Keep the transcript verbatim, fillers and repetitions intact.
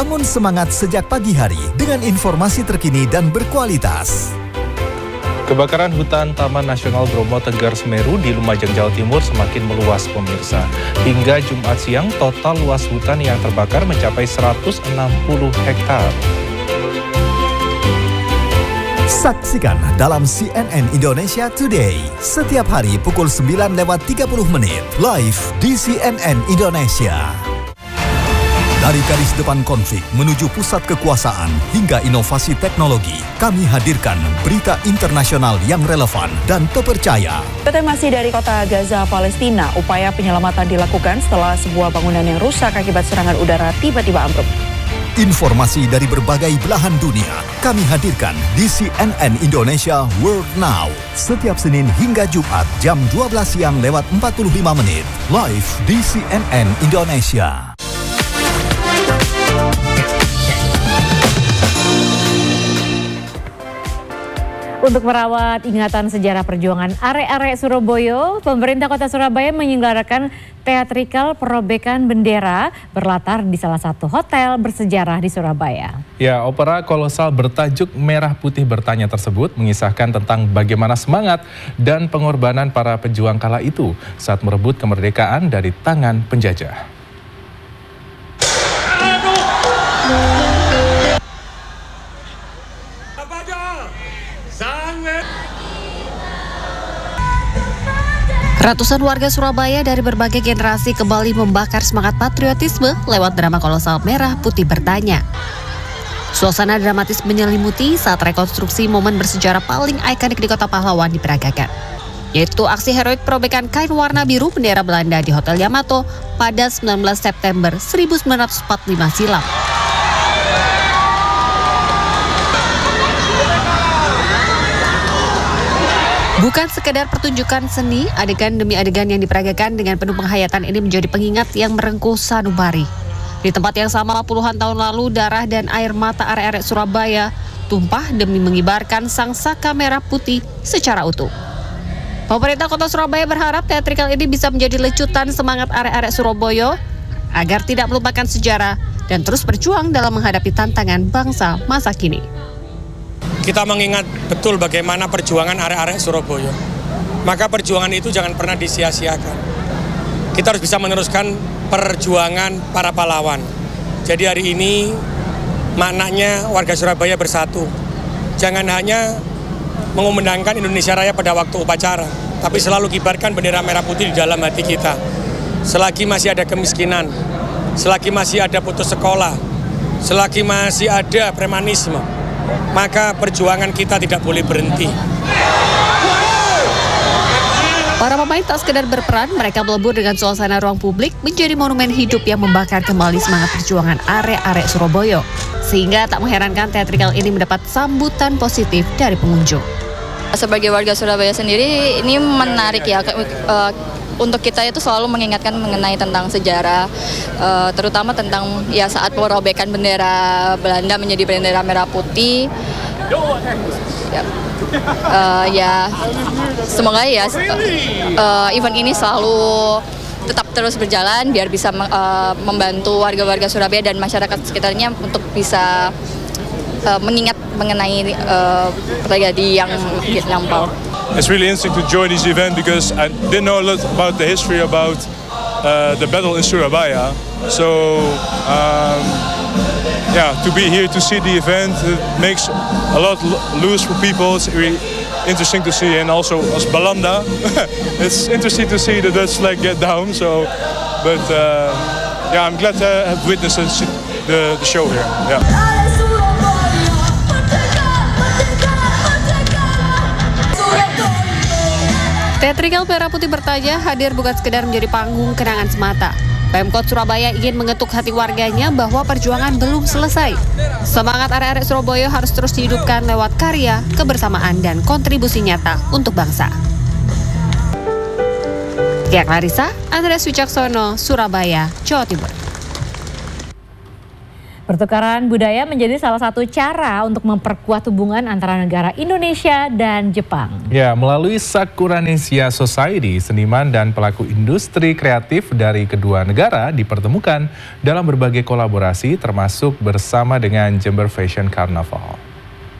Bangun semangat sejak pagi hari dengan informasi terkini dan berkualitas. Kebakaran hutan Taman Nasional Bromo Tengger Semeru di Lumajang, Jawa Timur semakin meluas, pemirsa. Hingga Jumat siang, total luas hutan yang terbakar mencapai seratus enam puluh hektar. Saksikan dalam C N N Indonesia Today setiap hari pukul sembilan lewat tiga puluh menit live di C N N Indonesia. Dari garis depan konflik menuju pusat kekuasaan hingga inovasi teknologi, kami hadirkan berita internasional yang relevan dan terpercaya. Masih dari kota Gaza, Palestina, upaya penyelamatan dilakukan setelah sebuah bangunan yang rusak akibat serangan udara tiba-tiba ambruk. Informasi dari berbagai belahan dunia kami hadirkan di C N N Indonesia World Now setiap Senin hingga Jumat jam dua belas siang lewat empat puluh lima menit live di C N N Indonesia. Untuk merawat ingatan sejarah perjuangan arek-arek Surabaya, pemerintah Kota Surabaya menyelenggarakan teatrikal perobekan bendera berlatar di salah satu hotel bersejarah di Surabaya. Ya, opera kolosal bertajuk Merah Putih Bertanya tersebut mengisahkan tentang bagaimana semangat dan pengorbanan para pejuang kala itu saat merebut kemerdekaan dari tangan penjajah. Ratusan warga Surabaya dari berbagai generasi kembali membakar semangat patriotisme lewat drama kolosal Merah Putih Bertanya. Suasana dramatis menyelimuti saat rekonstruksi momen bersejarah paling ikonik di Kota Pahlawan diperagakan, yaitu aksi heroik perobekan kain warna biru bendera Belanda di Hotel Yamato pada sembilan belas September seribu sembilan ratus empat puluh lima silam. Bukan sekedar pertunjukan seni, adegan demi adegan yang diperagakan dengan penuh penghayatan ini menjadi pengingat yang merengkuh sanubari. Di tempat yang sama puluhan tahun lalu, darah dan air mata arek-arek Surabaya tumpah demi mengibarkan sang saka merah putih secara utuh. Pemerintah Kota Surabaya berharap teatrikal ini bisa menjadi lecutan semangat arek-arek Surabaya agar tidak melupakan sejarah dan terus berjuang dalam menghadapi tantangan bangsa masa kini. Kita mengingat betul bagaimana perjuangan arek-arek Surabaya. Maka perjuangan itu jangan pernah disia-siakan. Kita harus bisa meneruskan perjuangan para pahlawan. Jadi hari ini maknanya warga Surabaya bersatu. Jangan hanya mengumandangkan Indonesia Raya pada waktu upacara, tapi selalu kibarkan bendera merah putih di dalam hati kita. Selagi masih ada kemiskinan, selagi masih ada putus sekolah, selagi masih ada premanisme, maka perjuangan kita tidak boleh berhenti. Para pemain tak sekedar berperan, mereka melebur dengan suasana ruang publik menjadi monumen hidup yang membakar kembali semangat perjuangan arek-arek Surabaya. Sehingga tak mengherankan teatrikal ini mendapat sambutan positif dari pengunjung. Sebagai warga Surabaya sendiri, ini menarik ya. Untuk kita itu selalu mengingatkan mengenai tentang sejarah, uh, terutama tentang ya saat perobekan bendera Belanda menjadi bendera merah putih. Ya, uh, ya semoga ya uh, event ini selalu tetap terus berjalan biar bisa uh, membantu warga-warga Surabaya dan masyarakat sekitarnya untuk bisa uh, mengingat mengenai uh, tragedi yang lampau. It's really interesting to join this event because I didn't know a lot about the history about uh, the battle in Surabaya. So, um, yeah, to be here to see the event, it makes a lot loose for people. It's really interesting to see, and also as Belanda, it's interesting to see the Dutch flag get down. So, but uh, yeah, I'm glad to have witnessed the, the show here. Yeah. Teatrikal Merah Putih Bertanya hadir bukan sekedar menjadi panggung kenangan semata. Pemkot Surabaya ingin mengetuk hati warganya bahwa perjuangan belum selesai. Semangat arek-arek Surabaya harus terus dihidupkan lewat karya, kebersamaan, dan kontribusi nyata untuk bangsa. Tia Clarissa, Andreas Wicaksono, Surabaya, Jawa Timur. Pertukaran budaya menjadi salah satu cara untuk memperkuat hubungan antara negara Indonesia dan Jepang. Ya, melalui Sakuranesia Society, seniman dan pelaku industri kreatif dari kedua negara dipertemukan dalam berbagai kolaborasi termasuk bersama dengan Jember Fashion Carnival.